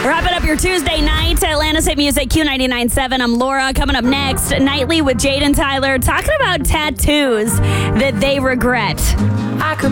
Wrapping up your Tuesday night, Atlanta's Hit Music Q99.7. I'm Laura. Coming up next, Nightly with Jade and Tyler, talking about tattoos that they regret.